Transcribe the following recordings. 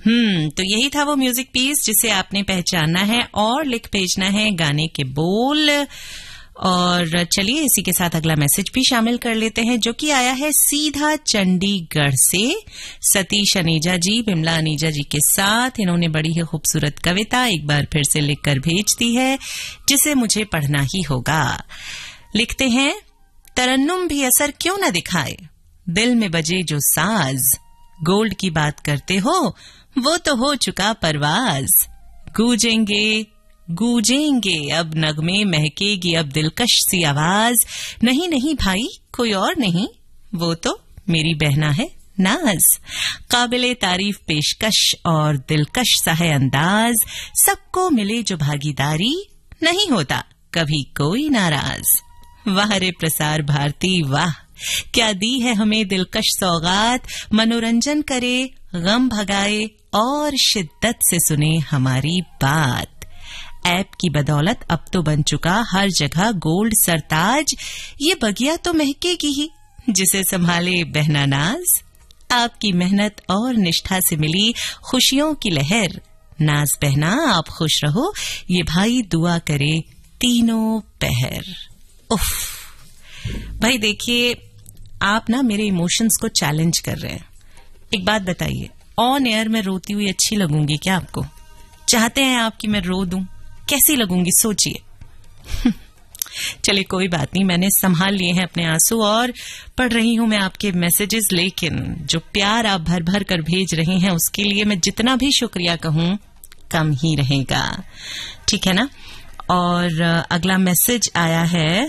तो यही था वो म्यूजिक पीस जिसे आपने पहचानना है और लिख भेजना है गाने के बोल। और चलिए इसी के साथ अगला मैसेज भी शामिल कर लेते हैं, जो कि आया है सीधा चंडीगढ़ से सतीश अनीजा जी, बिमला अनीजा जी के साथ। इन्होंने बड़ी ही खूबसूरत कविता एक बार फिर से लिखकर भेज दी है, जिसे मुझे पढ़ना ही होगा। लिखते हैं, तरन्नुम भी असर क्यों न दिखाए, दिल में बजे जो साज, गोल्ड की बात करते हो वो तो हो चुका परवाज, गूंजेंगे गूंजेंगे अब नगमे, महकेगी अब दिलकश सी आवाज, नहीं नहीं भाई कोई और नहीं, वो तो मेरी बहना है नाज, काबिले तारीफ पेशकश और दिलकश सा है अंदाज, सबको मिले जो भागीदारी, नहीं होता कभी कोई नाराज। वाह रे प्रसार भारती वाह, क्या दी है हमें दिलकश सौगात, मनोरंजन करे गम भगाए और शिद्दत से सुने हमारी बात। ऐप की बदौलत अब तो बन चुका हर जगह गोल्ड सरताज, ये बगिया तो महकेगी ही जिसे संभाले बहना नाज, आपकी मेहनत और निष्ठा से मिली खुशियों की लहर, नाज बहना आप खुश रहो, ये भाई दुआ करे तीनों पहर। उफ भाई देखिए, आप ना मेरे इमोशंस को चैलेंज कर रहे हैं। एक बात बताइए, ऑन एयर में रोती हुई अच्छी लगूंगी क्या आपको? चाहते हैं आप कि मैं रो दूं? कैसी लगूंगी सोचिए। चलिए कोई बात नहीं, मैंने संभाल लिए हैं अपने आंसू और पढ़ रही हूं मैं आपके मैसेजेस, लेकिन जो प्यार आप भर भर कर भेज रहे हैं उसके लिए मैं जितना भी शुक्रिया कहूं कम ही रहेगा, ठीक है ना। और अगला मैसेज आया है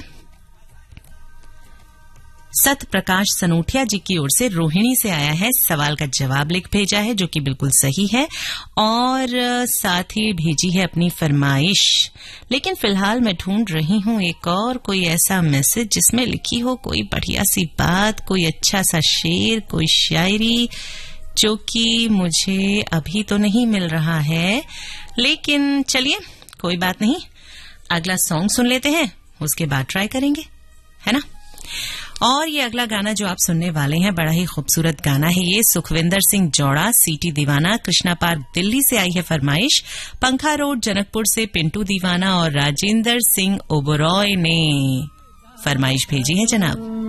सत प्रकाश सनोठिया जी की ओर से, रोहिणी से आया है, सवाल का जवाब लिख भेजा है जो कि बिल्कुल सही है, और साथ ही भेजी है अपनी फरमाइश। लेकिन फिलहाल मैं ढूंढ रही हूं एक और कोई ऐसा मैसेज जिसमें लिखी हो कोई बढ़िया सी बात, कोई अच्छा सा शेर, कोई शायरी, जो कि मुझे अभी तो नहीं मिल रहा है। लेकिन चलिए कोई बात नहीं, अगला सॉन्ग सुन लेते हैं, उसके बाद ट्राई करेंगे, है ना। और ये अगला गाना जो आप सुनने वाले हैं बड़ा ही खूबसूरत गाना है ये, सुखविंदर सिंह जौड़ा, सीटी दीवाना, कृष्णा पार्क दिल्ली से आई है फरमाइश, पंखा रोड जनकपुर से पिंटू दीवाना और राजेंद्र सिंह ओबरॉय ने फरमाइश भेजी है जनाब।